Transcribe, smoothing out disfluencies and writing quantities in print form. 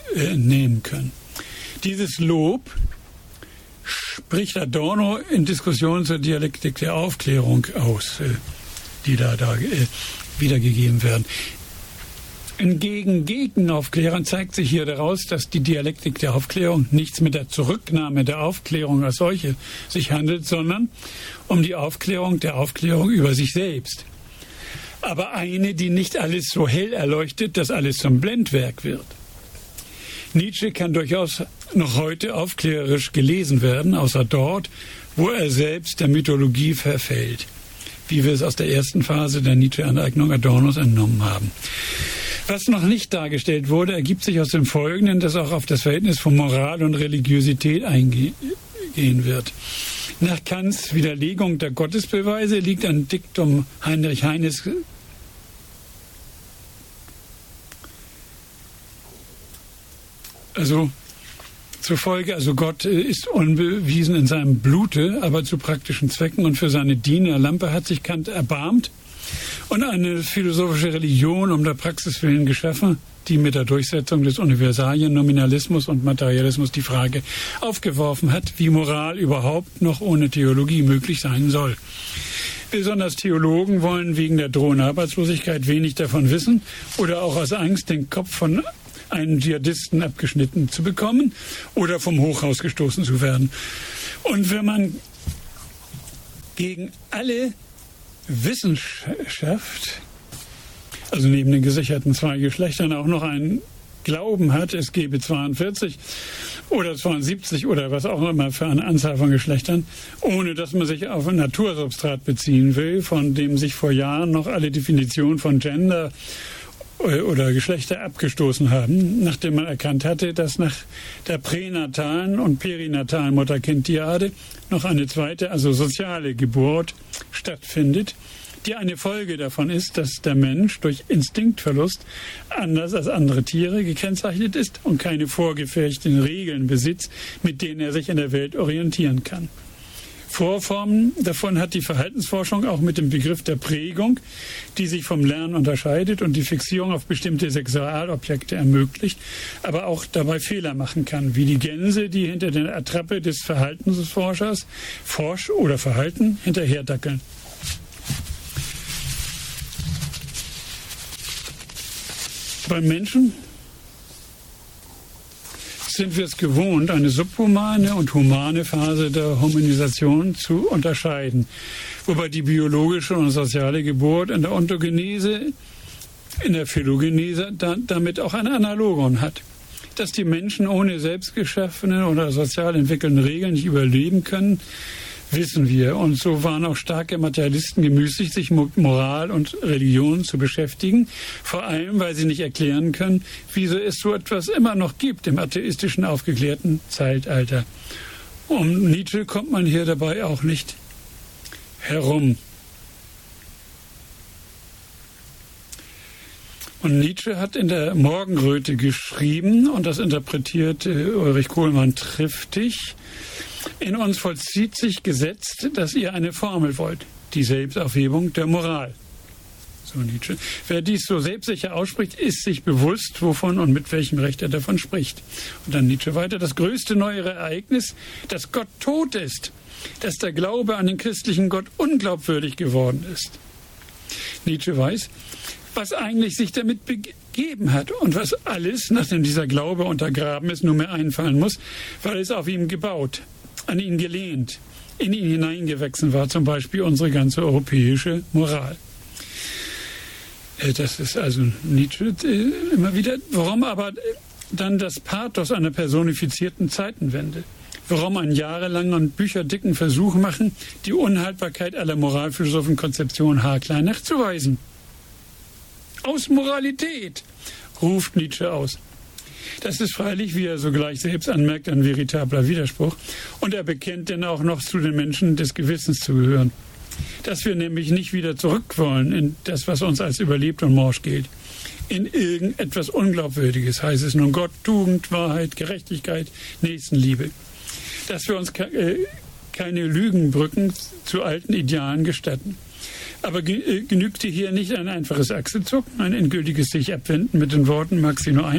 entnehmen können. Dieses Lob spricht Adorno in Diskussionen zur Dialektik der Aufklärung aus, die da wiedergegeben werden. Hingegen Gegenaufklärern zeigt sich hier daraus, dass die Dialektik der Aufklärung nichts mit der Zurücknahme der Aufklärung als solche sich handelt, sondern um die Aufklärung der Aufklärung über sich selbst. Aber eine, die nicht alles so hell erleuchtet, dass alles zum Blendwerk wird. Nietzsche kann durchaus noch heute aufklärerisch gelesen werden, außer dort, wo er selbst der Mythologie verfällt, wie wir es aus der ersten Phase der Nietzsche-Aneignung Adornos entnommen haben. Was noch nicht dargestellt wurde, ergibt sich aus dem Folgenden, dass auch auf das Verhältnis von Moral und Religiosität eingehen wird. Nach Kants Widerlegung der Gottesbeweise liegt ein Diktum Heinrich Heines zufolge, Gott ist unbewiesen in seinem Blute, aber zu praktischen Zwecken und für seine Dienerlampe hat sich Kant erbarmt und eine philosophische Religion um der Praxis willen geschaffen, die mit der Durchsetzung des Universalien, Nominalismus und Materialismus die Frage aufgeworfen hat, wie Moral überhaupt noch ohne Theologie möglich sein soll. Besonders Theologen wollen wegen der drohenden Arbeitslosigkeit wenig davon wissen oder auch aus Angst, den Kopf von einem Dschihadisten abgeschnitten zu bekommen oder vom Hochhaus gestoßen zu werden. Und wenn man gegen alle Wissenschaft, also neben den gesicherten 2 Geschlechtern, auch noch einen Glauben hat, es gebe 42 oder 72 oder was auch immer für eine Anzahl von Geschlechtern, ohne dass man sich auf ein Natursubstrat beziehen will, von dem sich vor Jahren noch alle Definitionen von Gender oder Geschlechter abgestoßen haben, nachdem man erkannt hatte, dass nach der pränatalen und perinatalen Mutter-Kind-Diade noch eine zweite, also soziale Geburt stattfindet, die eine Folge davon ist, dass der Mensch durch Instinktverlust anders als andere Tiere gekennzeichnet ist und keine vorgefertigten Regeln besitzt, mit denen er sich in der Welt orientieren kann. Vorformen davon hat die Verhaltensforschung auch mit dem Begriff der Prägung, die sich vom Lernen unterscheidet und die Fixierung auf bestimmte Sexualobjekte ermöglicht, aber auch dabei Fehler machen kann, wie die Gänse, die hinter der Attrappe des Verhaltensforschers oder Verhalten hinterherdackeln. Beim Menschen sind wir es gewohnt, eine subhumane und humane Phase der Hominisation zu unterscheiden, wobei die biologische und soziale Geburt in der Ontogenese, in der Phylogenese damit auch ein Analogon hat. Dass die Menschen ohne selbstgeschaffene oder sozial entwickelten Regeln nicht überleben können, wissen wir. Und so waren auch starke Materialisten gemüßigt, sich mit Moral und Religion zu beschäftigen, vor allem, weil sie nicht erklären können, wieso es so etwas immer noch gibt im atheistischen aufgeklärten Zeitalter. Um Nietzsche kommt man hier dabei auch nicht herum. Und Nietzsche hat in der Morgenröte geschrieben, und das interpretiert Ulrich Kohlmann triftig: In uns vollzieht sich gesetzt, dass ihr eine Formel wollt, die Selbstaufhebung der Moral. So Nietzsche. Wer dies so selbstsicher ausspricht, ist sich bewusst, wovon und mit welchem Recht er davon spricht. Und dann Nietzsche weiter: Das größte neuere Ereignis, dass Gott tot ist, dass der Glaube an den christlichen Gott unglaubwürdig geworden ist. Nietzsche weiß, was eigentlich sich damit begeben hat und was alles, nachdem dieser Glaube untergraben ist, nur mehr einfallen muss, weil es auf ihm gebaut, an ihn gelehnt, in ihn hineingewachsen war, zum Beispiel unsere ganze europäische Moral. Das ist also Nietzsche immer wieder. Warum aber dann das Pathos einer personifizierten Zeitenwende? Warum einen jahrelangen und bücherdicken Versuch machen, die Unhaltbarkeit aller Moralphilosophenkonzeptionen haarklein nachzuweisen? Aus Moralität, ruft Nietzsche aus. Das ist freilich, wie er sogleich selbst anmerkt, ein veritabler Widerspruch. Und er bekennt denn auch noch zu den Menschen des Gewissens zu gehören. Dass wir nämlich nicht wieder zurück wollen in das, was uns als überlebt und morsch gilt. In irgendetwas Unglaubwürdiges, heißt es nun Gott, Tugend, Wahrheit, Gerechtigkeit, Nächstenliebe. Dass wir uns keine Lügenbrücken zu alten Idealen gestatten. Aber genügte hier nicht ein einfaches Achselzucken, ein endgültiges sich abwenden mit den Worten, mag sie nur ein